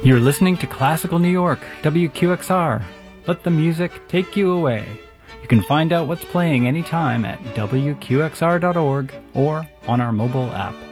You're listening to Classical New York, WQXR. Let the music take you away. You can find out what's playing anytime at WQXR.org or on our mobile app.